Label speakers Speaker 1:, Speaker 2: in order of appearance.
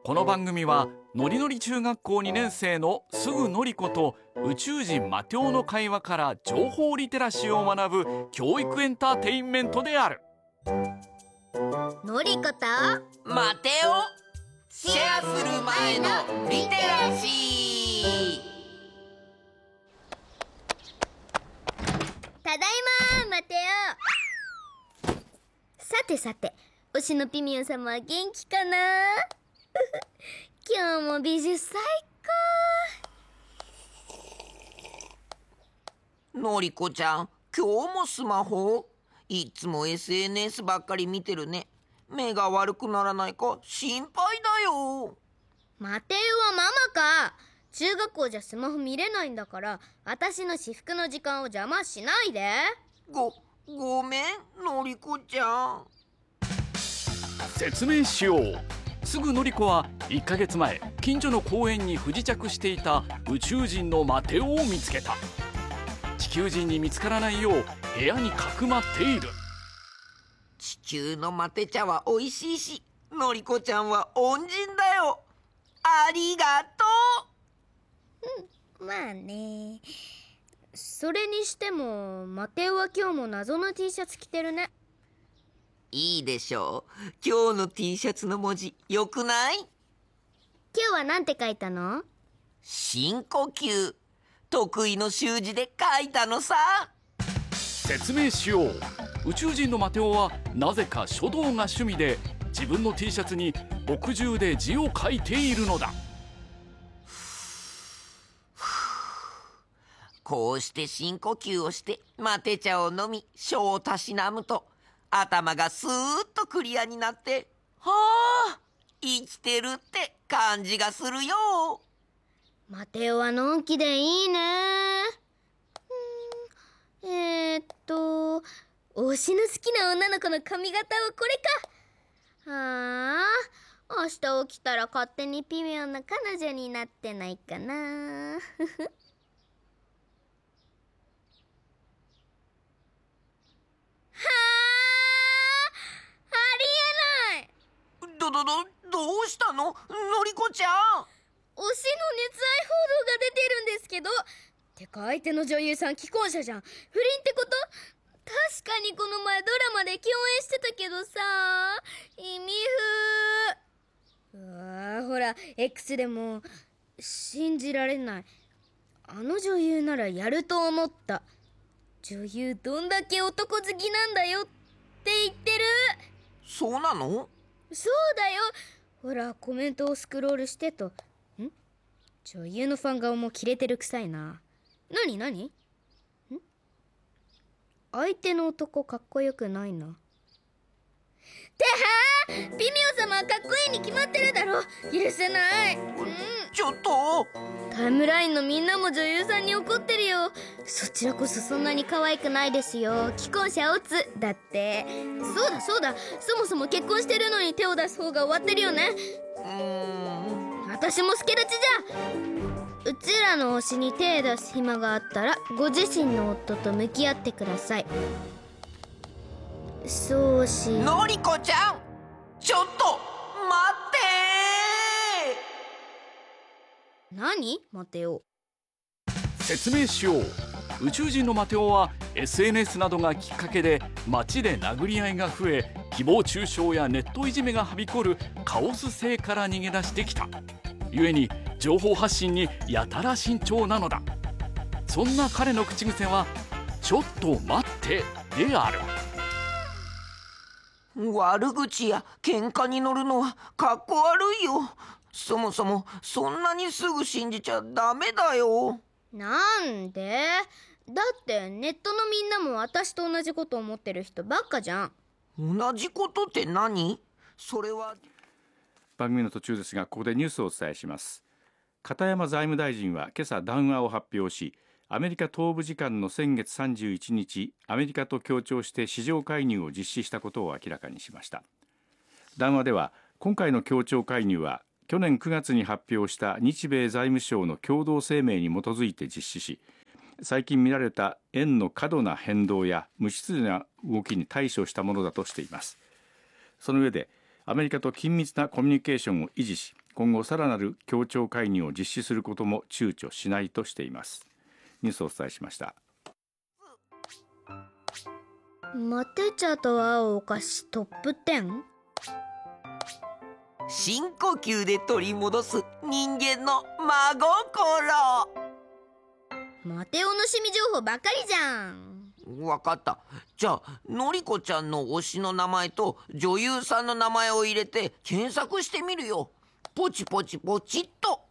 Speaker 1: この番組はのりのり中学校2年生のすぐのりこと宇宙人マテオの会話から情報リテラシーを学ぶ教育エンターテインメントである。
Speaker 2: のりこと
Speaker 3: マテオ、シェアする前のリテラシー。
Speaker 2: ただいまマテオ。さてさて、推しのピミオ様は元気かな今日も美術最
Speaker 3: 高。のりこちゃん、今日もスマホ？いつも SNS ばっかり見てるね。目が悪くならないか心配だよ。
Speaker 2: マテオはママか。中学校じゃスマホ見れないんだから、私の至福の時間を邪魔しないで。
Speaker 3: ごめん、のりこちゃん。
Speaker 1: 説明しよう。すぐのりこは1ヶ月前、近所の公園に不時着していた宇宙人のマテオを見つけた。地球人に見つからないよう部屋にかくまっている。
Speaker 3: 地球のマテ茶は美味しいし、のりこちゃんは恩人だよ。ありがと
Speaker 2: う。まあね。それにしてもマテオは今日も謎の T シャツ着てるね。
Speaker 3: いいでしょう。今日の T シャツの文字よくない？
Speaker 2: 今日はなんて書いたの？
Speaker 3: 深呼吸。得意の習字で書いたのさ。
Speaker 1: 説明しよう。宇宙人のマテオはなぜか書道が趣味で、自分の T シャツに墨汁で字を書いているのだ。
Speaker 3: こうして深呼吸をしてマテ茶を飲み書をたしなむと、頭がスーッとクリアになって、はあ、生きてるって感じがするよ。
Speaker 2: マテオはのんきでいいね。推しの好きな女の子の髪型はこれか。明日起きたら勝手にピミオンの彼女になってないかな。はあ、ありえない。
Speaker 3: どうしたの？のりこちゃん。
Speaker 2: 推しの熱愛報道が出てるんですけど。てか相手の女優さん既婚者じゃん。不倫ってこと？確かにこの前ドラマで共演してたけどさ、意味不。ほら X でも信じられない。あの女優ならやると思った。女優どんだけ男好きなんだよって言ってる。
Speaker 3: そうなの？
Speaker 2: そうだよ。ほらコメントをスクロールしてと。女優のファン顔もキレてるくさいな。何？相手の男かっこよくないな。てはー、ピミオ様はかっこいいに決まってるだろ。許せない。
Speaker 3: ちょっと。
Speaker 2: タイムラインのみんなも女優さんに怒ってるよ。そちらこそそんなに可愛くないですよ。既婚者オツだって。そうだ、そもそも結婚してるのに手を出す方が終わってるよね。私もスケルチじゃ。うちらの推しに手出す暇があったらご自身の夫と向き合ってください。そうし
Speaker 3: のりこちゃん、ちょっと待
Speaker 2: って。何？マテオ。
Speaker 1: 説明しよう。宇宙人のマテオは SNS などがきっかけで街で殴り合いが増え、誹謗中傷やネットいじめがはびこるカオス性から逃げ出してきた。故に情報発信にやたら慎重なのだ。そんな彼の口癖はちょっと待ってである。
Speaker 3: 悪口や喧嘩に乗るのはかっこ悪いよ。そもそもそんなにすぐ信じちゃダメだよ。
Speaker 2: なんで？だってネットのみんなも私と同じこと思ってる人ばっかじゃん。
Speaker 3: 同じことって何？それは。
Speaker 4: 番組の途中ですが、ここでニュースをお伝えします。片山財務大臣は今朝談話を発表し、アメリカ東部時間の先月31日、アメリカと協調して市場介入を実施したことを明らかにしました。談話では、今回の協調介入は去年9月に発表した日米財務省の共同声明に基づいて実施し、最近見られた円の過度な変動や無秩序な動きに対処したものだとしています。その上で、アメリカと緊密なコミュニケーションを維持し、 今後さらなる協調介入を実施することも躊躇しないとしています。ニュースをお伝えしました。
Speaker 2: マテ茶と合うお菓子トップ10。
Speaker 3: 深呼吸で取り戻す人間の真心。
Speaker 2: マテオの趣味情報ばっかりじゃん。
Speaker 3: わかった。じゃあのりこちゃんの推しの名前と女優さんの名前を入れて検索してみるよ。ポチポチポチっと。